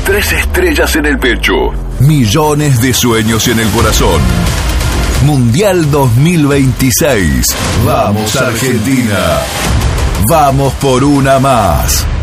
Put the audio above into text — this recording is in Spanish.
3 estrellas en el pecho, millones de sueños en el corazón. Mundial 2026. Vamos Argentina. Vamos por una más.